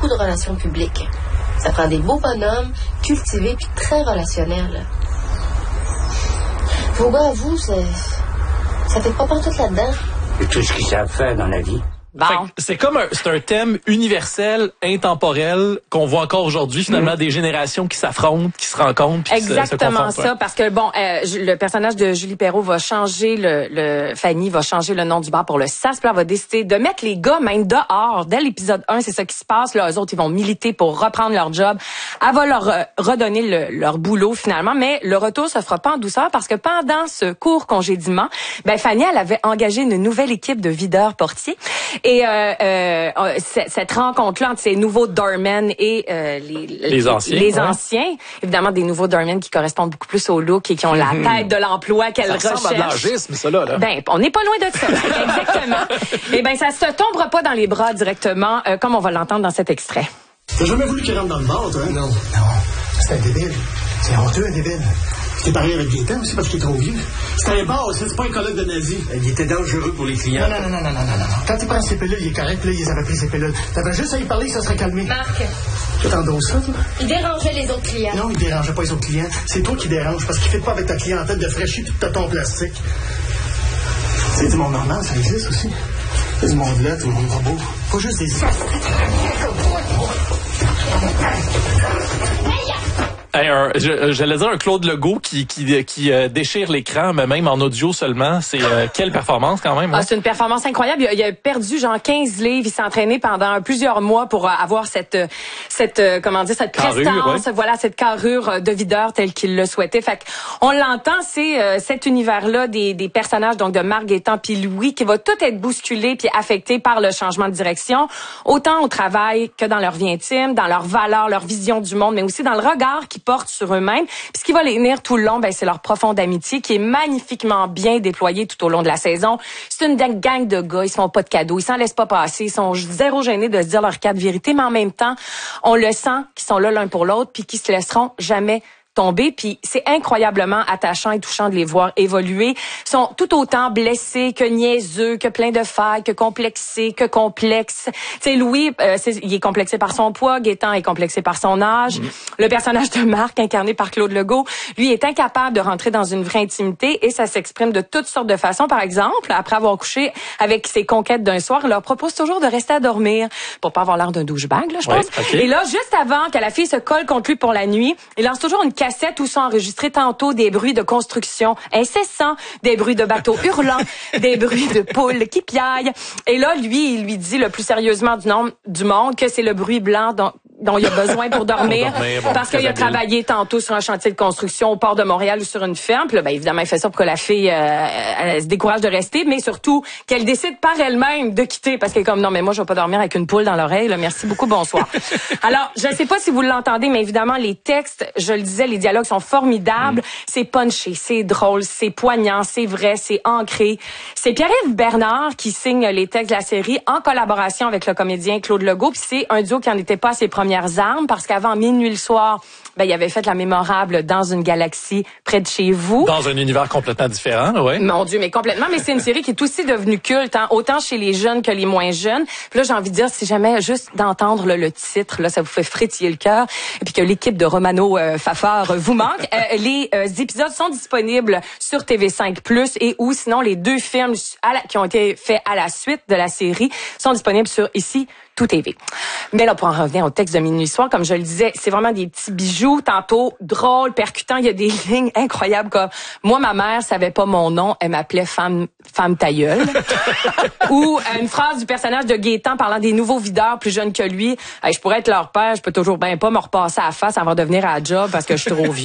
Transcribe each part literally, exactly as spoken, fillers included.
beaucoup de relations publiques. Ça prend des beaux bonhommes, cultivés puis très relationnels. Vos gars, vous, ça, ça fait pas partout là-dedans. Et tout ce qu'ils savent faire dans la vie. Bon. C'est comme un, c'est un thème universel, intemporel, qu'on voit encore aujourd'hui, finalement, mmh. des générations qui s'affrontent, qui se rencontrent, puis exactement se, se ça, parce que bon, euh, le personnage de Julie Perreault va changer le, le Fanny va changer le nom du bar pour le S A S, puis elle va décider de mettre les gars même dehors. Dès l'épisode un, c'est ça qui se passe. Là, eux autres, ils vont militer pour reprendre leur job. Elle va leur euh, redonner le, leur boulot finalement, mais le retour se fera pas en douceur parce que pendant ce court congédiement, ben Fanny, elle avait engagé une nouvelle équipe de videurs portiers. Et euh, euh, cette rencontre-là entre ces nouveaux doormen et euh, les, les anciens, les ouais. anciens, évidemment des nouveaux doormen qui correspondent beaucoup plus au look et qui ont la tête de l'emploi qu'elle recherche. Ça ressemble à de l'âgisme, ça là, là. Ben, on n'est pas loin de ça. Exactement. Et ben, ça se tombera pas dans les bras directement, euh, comme on va l'entendre dans cet extrait. T'as jamais voulu qu'il rentre dans le bar, toi? Non. Non. C'est un débile. C'est honteux, un débile. T'es pareil avec Gaétan aussi parce qu'il est trop vieux. C'est un bar, c'est pas un collègue de nazi. Il était dangereux pour les clients. Non, non, non, non, non, non, non. Quand il prend ses pilules, il est correct, puis là, ils avaient pris ses pilules. T'avais juste à y parler que ça serait calmé. Marc. Tu t'endoses ça, toi? Il dérangeait les autres clients. Non, il dérangeait pas les autres clients. C'est toi qui dérange parce qu'il fait pas avec ta clientèle de fraîchis tout ta ton plastique. C'est du monde normal, ça existe aussi. C'est du monde là, tout le monde robot. Pas juste des... Hey, un, je, j'allais dire un Claude Legault qui qui, qui euh, déchire l'écran, mais même en audio seulement. C'est euh, quelle performance quand même. Hein? Ah, c'est une performance incroyable. Il a, il a perdu genre quinze livres. Il s'est entraîné pendant plusieurs mois pour avoir cette cette comment dire cette carrure, prestance, ouais. voilà cette carrure de videur telle qu'il le souhaitait. Fait on l'entend, c'est euh, cet univers-là des des personnages donc de Marc, Gaétan puis Louis qui va tout être bousculé puis affecté par le changement de direction, autant au travail que dans leur vie intime, dans leurs valeurs, leur vision du monde, mais aussi dans le regard qu'ils portent sur eux-mêmes. Puis ce qui va les tenir tout le long, ben c'est leur profonde amitié qui est magnifiquement bien déployée tout au long de la saison. C'est une gang de gars, ils se font pas de cadeaux, ils s'en laissent pas passer, ils sont zéro gênés de se dire leur quatre vérités, mais en même temps, on le sent qu'ils sont là l'un pour l'autre puis qu'ils se laisseront jamais tomber, puis c'est incroyablement attachant et touchant de les voir évoluer. Ils sont tout autant blessés que niaiseux, que plein de failles, que complexés, que complexes. Tu sais, Louis, euh, c'est, il est complexé par son poids, Gaétan est complexé par son âge. Mmh. Le personnage de Marc, incarné par Claude Legault, lui est incapable de rentrer dans une vraie intimité et ça s'exprime de toutes sortes de façons. Par exemple, après avoir couché avec ses conquêtes d'un soir, il leur propose toujours de rester à dormir pour pas avoir l'air d'un douchebag, là, je pense. Ouais, okay. Et là, juste avant que la fille se colle contre lui pour la nuit, il lance toujours une cassette où sont enregistrés tantôt des bruits de construction incessants, des bruits de bateaux hurlants, des bruits de poules qui piaillent. Et là, lui, il lui dit le plus sérieusement du, nom, du monde que c'est le bruit blanc dont, dont il a besoin pour dormir, pour dormir bon, parce qu'il a travaillé tantôt sur un chantier de construction au port de Montréal ou sur une ferme. Puis là, ben, évidemment, il fait ça pour que la fille euh, elle se décourage de rester, mais surtout qu'elle décide par elle-même de quitter parce qu'elle est comme non, mais moi, je vais pas dormir avec une poule dans l'oreille. Là. Merci beaucoup, bonsoir. Alors, je sais pas si vous l'entendez, mais évidemment, les textes, je le disais, les dialogues sont formidables. Mmh. C'est punché, c'est drôle, c'est poignant, c'est vrai, c'est ancré. C'est Pierre-Yves Bernard qui signe les textes de la série en collaboration avec le comédien Claude Legault. Puis c'est un duo qui en était pas à ses premières armes parce qu'avant Minuit le soir, ben il avait fait la mémorable Dans une galaxie près de chez vous. Dans un univers complètement différent, ouais. Mon Dieu, mais complètement. Mais c'est une série qui est aussi devenue culte, hein, autant chez les jeunes que les moins jeunes. Puis là, j'ai envie de dire, si jamais juste d'entendre là, le titre, là, ça vous fait frétiller le cœur, et puis que l'équipe de Romano euh, Fafard vous manque. Euh, les euh, épisodes sont disponibles sur T V cinq plus et ou sinon les deux films à la, qui ont été faits à la suite de la série sont disponibles sur ici Tout T V. Mais là, pour en revenir au texte de Minuit soir, comme je le disais, c'est vraiment des petits bijoux, tantôt drôles, percutants. Il y a des lignes incroyables comme « Moi, ma mère savait pas mon nom, elle m'appelait femme femme ta gueule. » Ou euh, une phrase du personnage de Gaétan parlant des nouveaux videurs plus jeunes que lui. Hey, « Je pourrais être leur père, je peux toujours bien pas me repasser à la face avant de venir à la job parce que je suis trop vieux. »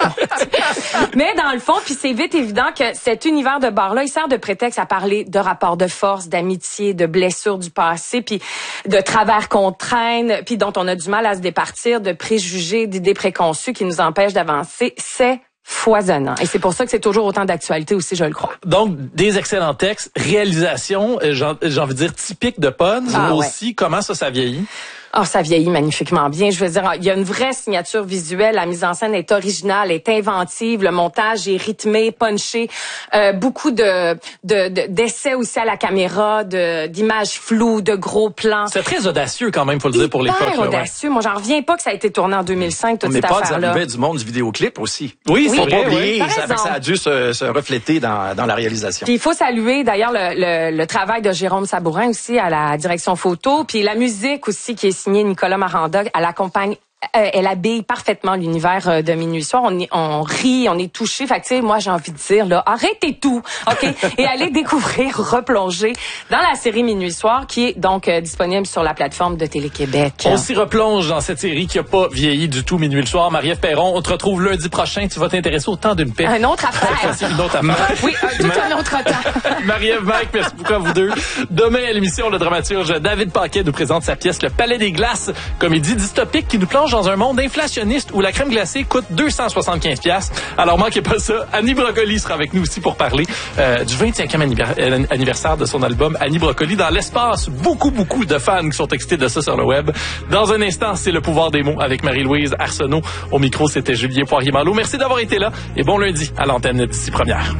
Mais dans le fond, puis c'est vite évident que cet univers de bar-là, il sert de prétexte à parler de rapports de force, d'amitié, de blessures du passé, puis de travers qu'on traîne, puis dont on a du mal à se départir, de préjugés, d'idées préconçues qui nous empêchent d'avancer. C'est foisonnant. Et c'est pour ça que c'est toujours autant d'actualité aussi, je le crois. Donc, des excellents textes, réalisation, j'ai, j'ai envie de dire typique de Pod, ah, aussi. Ouais. Comment ça, ça vieillit? Oh, ça vieillit magnifiquement bien. Je veux dire, il y a une vraie signature visuelle. La mise en scène est originale, est inventive. Le montage est rythmé, punché. Euh, beaucoup de, de, de d'essais aussi à la caméra, de d'images floues, de gros plans. C'est très audacieux quand même, faut le dire, pour l'époque. Hyper audacieux. Ouais. Moi, j'en reviens pas que ça a été tourné en deux mille cinq, toute Mais cette pas affaire-là. arrivait du monde du vidéoclip aussi. Oui, c'est oui, vrai. Oublié, oui. ça, ça a dû se, se refléter dans, dans la réalisation. Puis il faut saluer d'ailleurs le, le, le travail de Jérôme Sabourin aussi à la direction photo, puis la musique aussi qui est signée Nicolas Maranda. Elle accompagne, euh, elle habille parfaitement l'univers euh, de Minuit Soir. On, est, on rit, on est touché. Fait que tu sais, moi j'ai envie de dire là, arrêtez tout, ok, et allez découvrir, replonger dans la série Minuit Soir qui est donc euh, disponible sur la plateforme de Télé-Québec. On s'y replonge dans cette série qui a pas vieilli du tout. Minuit le soir. Marie-Ève Perron, on te retrouve lundi prochain. Tu vas t'intéresser au temps d'une paix. Un autre affaire. C'est une autre affaire. Oui, un, tout un autre temps. Marie-Ève, Mike, merci beaucoup à vous deux. Demain à l'émission, le dramaturge David Paquet nous présente sa pièce Le Palais des Glaces, comédie dystopique qui nous plonge dans un monde inflationniste où la crème glacée coûte deux cent soixante-quinze piastres. Alors manquez pas ça. Annie Brocoli sera avec nous aussi pour parler euh, du vingt-cinquième anniversaire de son album Annie Brocoli dans l'espace. Beaucoup, beaucoup de fans qui sont excités de ça sur le web. Dans un instant, c'est le pouvoir des mots avec Marie-Louise Arsenault. Au micro, c'était Julien Poirier-Malo. Merci d'avoir été là et bon lundi à l'antenne d'ici première.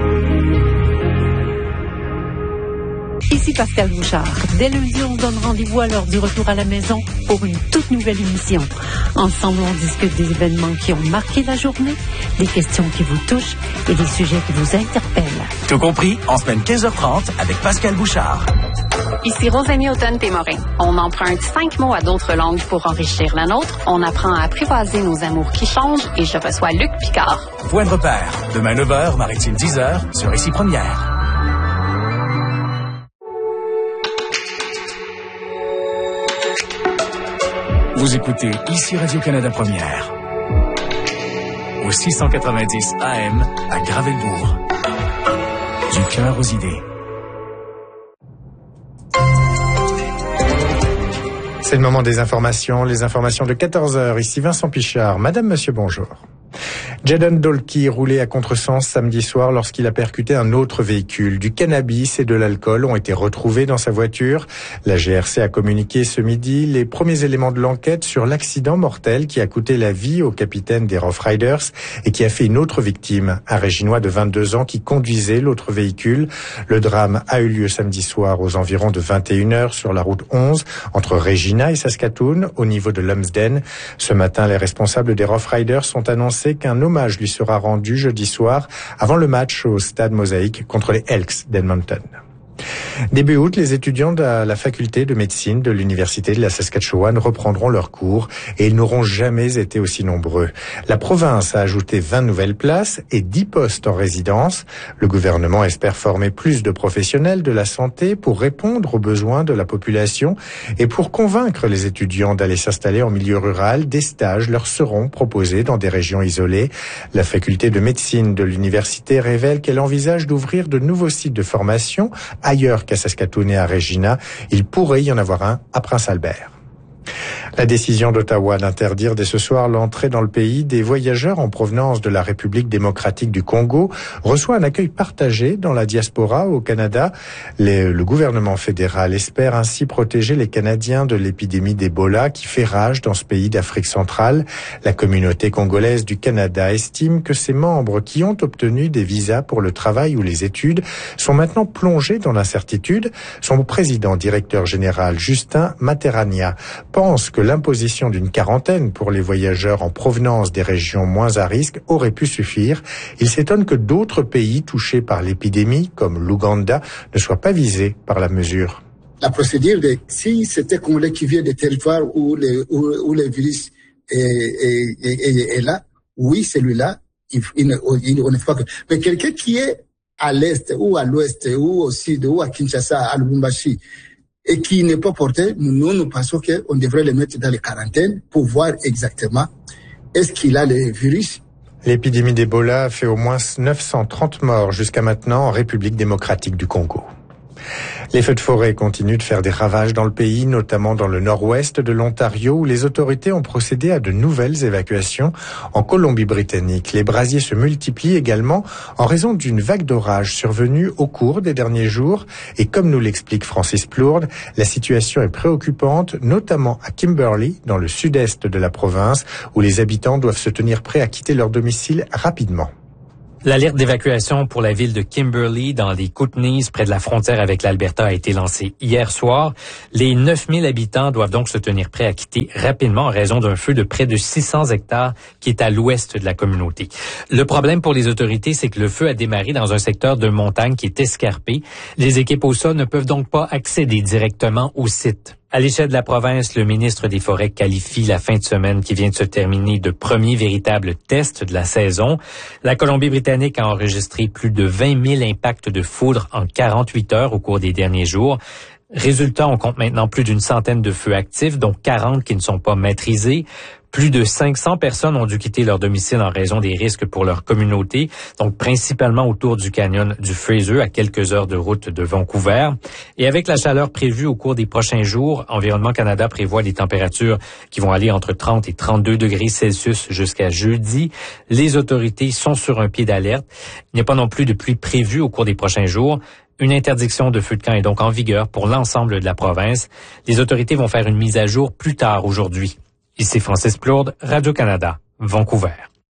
Ici Pascal Bouchard. Dès lundi, on donne rendez-vous à l'heure du retour à la maison pour une toute nouvelle émission. Ensemble, on discute des événements qui ont marqué la journée, des questions qui vous touchent et des sujets qui vous interpellent. Tout compris, en semaine quinze heures trente avec Pascal Bouchard. Ici Rosalie Automne-Témorin. On emprunte cinq mots à d'autres langues pour enrichir la nôtre. On apprend à apprivoiser nos amours qui changent et je reçois Luc Picard. Point de repère. Demain neuf heures, Maritime dix heures, sur Ici Première. Vous écoutez Ici Radio-Canada Première. Au six cent quatre-vingt-dix A M à Gravelbourg. Du cœur aux idées. C'est le moment des informations, les informations de quatorze heures. Ici Vincent Pichard. Madame, monsieur, bonjour. Jadon Dolky roulait à contresens samedi soir lorsqu'il a percuté un autre véhicule. Du cannabis et de l'alcool ont été retrouvés dans sa voiture. La G R C a communiqué ce midi les premiers éléments de l'enquête sur l'accident mortel qui a coûté la vie au capitaine des Rough Riders et qui a fait une autre victime, un Réginois de vingt-deux ans qui conduisait l'autre véhicule. Le drame a eu lieu samedi soir aux environs de vingt et une heures sur la route onze entre Regina et Saskatoon au niveau de Lumsden. Ce matin, les responsables des Rough Riders ont annoncé qu'un hommage lui sera rendu jeudi soir avant le match au stade Mosaïque contre les Elks d'Edmonton. Début août, les étudiants de la faculté de médecine de l'Université de la Saskatchewan reprendront leurs cours et ils n'auront jamais été aussi nombreux. La province a ajouté vingt nouvelles places et dix postes en résidence. Le gouvernement espère former plus de professionnels de la santé pour répondre aux besoins de la population et pour convaincre les étudiants d'aller s'installer en milieu rural. Des stages leur seront proposés dans des régions isolées. La faculté de médecine de l'université révèle qu'elle envisage d'ouvrir de nouveaux sites de formation ailleurs qu'à Saskatoon et à Regina. Il pourrait y en avoir un à Prince-Albert. La décision d'Ottawa d'interdire dès ce soir l'entrée dans le pays des voyageurs en provenance de la République démocratique du Congo reçoit un accueil partagé dans la diaspora au Canada. Les, le gouvernement fédéral espère ainsi protéger les Canadiens de l'épidémie d'Ebola qui fait rage dans ce pays d'Afrique centrale. La communauté congolaise du Canada estime que ses membres qui ont obtenu des visas pour le travail ou les études sont maintenant plongés dans l'incertitude. Son président directeur général, Justin Materania, pense que l'imposition d'une quarantaine pour les voyageurs en provenance des régions moins à risque aurait pu suffire. Il s'étonne que d'autres pays touchés par l'épidémie, comme l'Ouganda, ne soient pas visés par la mesure. La procédure, de, si c'était Congolais qui vient des territoires où, les, où, où le virus est, est, est, est là, oui, celui-là, il, il, il, on ne fait pas que... Mais quelqu'un qui est à l'est, ou à l'ouest, ou au sud, ou à Kinshasa, à Lubumbashi, et qui n'est pas porté, nous, nous pensons qu'on devrait le mettre dans les quarantaines pour voir exactement est-ce qu'il a le virus. L'épidémie d'Ebola a fait au moins neuf cent trente morts jusqu'à maintenant en République démocratique du Congo. Les feux de forêt continuent de faire des ravages dans le pays, notamment dans le nord-ouest de l'Ontario, où les autorités ont procédé à de nouvelles évacuations. En Colombie-Britannique, les brasiers se multiplient également en raison d'une vague d'orage survenue au cours des derniers jours. Et comme nous l'explique Francis Plourde, la situation est préoccupante, notamment à Kimberley, dans le sud-est de la province, où les habitants doivent se tenir prêts à quitter leur domicile rapidement. L'alerte d'évacuation pour la ville de Kimberley dans les Kootenays, près de la frontière avec l'Alberta, a été lancée hier soir. Les neuf mille habitants doivent donc se tenir prêts à quitter rapidement en raison d'un feu de près de six cents hectares qui est à l'ouest de la communauté. Le problème pour les autorités, c'est que le feu a démarré dans un secteur de montagne qui est escarpé. Les équipes au sol ne peuvent donc pas accéder directement au site. À l'échelle de la province, le ministre des Forêts qualifie la fin de semaine qui vient de se terminer de premier véritable test de la saison. La Colombie-Britannique a enregistré plus de vingt mille impacts de foudre en quarante-huit heures au cours des derniers jours. Résultat, on compte maintenant plus d'une centaine de feux actifs, dont quarante qui ne sont pas maîtrisés. Plus de cinq cents personnes ont dû quitter leur domicile en raison des risques pour leur communauté, donc principalement autour du canyon du Fraser, à quelques heures de route de Vancouver. Et avec la chaleur prévue au cours des prochains jours, Environnement Canada prévoit des températures qui vont aller entre trente et trente-deux degrés Celsius jusqu'à jeudi. Les autorités sont sur un pied d'alerte. Il n'y a pas non plus de pluie prévue au cours des prochains jours. Une interdiction de feu de camp est donc en vigueur pour l'ensemble de la province. Les autorités vont faire une mise à jour plus tard aujourd'hui. Ici Francis Plourde, Radio-Canada, Vancouver.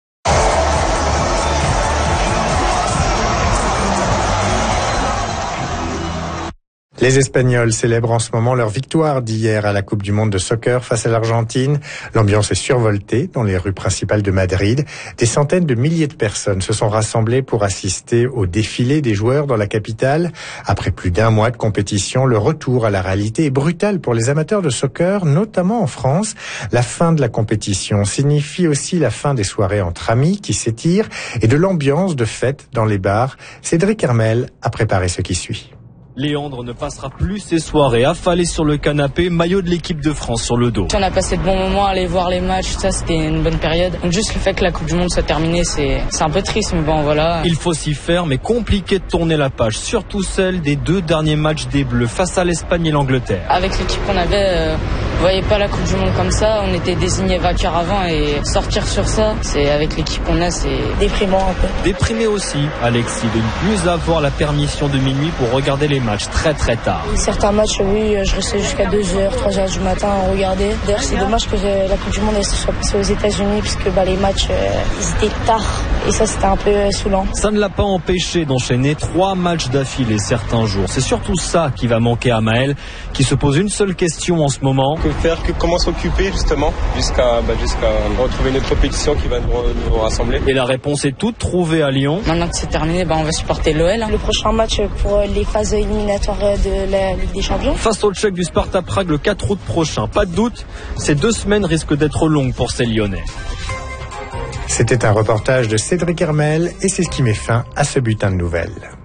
Les Espagnols célèbrent en ce moment leur victoire d'hier à la Coupe du monde de soccer face à l'Argentine. L'ambiance est survoltée dans les rues principales de Madrid. Des centaines de milliers de personnes se sont rassemblées pour assister au défilé des joueurs dans la capitale. Après plus d'un mois de compétition, le retour à la réalité est brutal pour les amateurs de soccer, notamment en France. La fin de la compétition signifie aussi la fin des soirées entre amis qui s'étirent et de l'ambiance de fête dans les bars. Cédric Hermel a préparé ce qui suit. Léandre ne passera plus ses soirées affalées sur le canapé, maillot de l'équipe de France sur le dos. On a passé de bons moments à aller voir les matchs, ça c'était une bonne période. Donc juste le fait que la Coupe du Monde soit terminée, c'est, c'est un peu triste, mais bon voilà. Il faut s'y faire, mais compliqué de tourner la page, surtout celle des deux derniers matchs des Bleus face à l'Espagne et l'Angleterre. Avec l'équipe qu'on avait, euh, vous voyez pas la Coupe du Monde comme ça, on était désigné vainqueur avant et sortir sur ça, c'est avec l'équipe qu'on a, c'est déprimant un peu. Déprimé aussi, Alexis, de ne plus avoir la permission de minuit pour regarder les matchs très très tard. Certains matchs, oui, je restais jusqu'à deux heures, trois heures du matin à regarder. D'ailleurs, c'est dommage que la Coupe du Monde elle soit passée aux États-Unis puisque bah, les matchs, euh, ils étaient tard et ça c'était un peu euh, saoulant. Ça ne l'a pas empêché d'enchaîner trois matchs d'affilée certains jours. C'est surtout ça qui va manquer à Maël, qui se pose une seule question en ce moment. Que faire, que, comment s'occuper justement jusqu'à, bah, jusqu'à retrouver une compétition qui va nous, nous rassembler. Et la réponse est toute trouvée à Lyon. Maintenant que c'est terminé, bah, on va supporter l'O L. Hein. Le prochain match pour les phases éliminatoires de la Ligue des Champions. Face au Tchèque du Sparta Prague le quatre août prochain. Pas de doute, ces deux semaines risquent d'être longues pour ces Lyonnais. C'était un reportage de Cédric Hermel et c'est ce qui met fin à ce bulletin de nouvelles.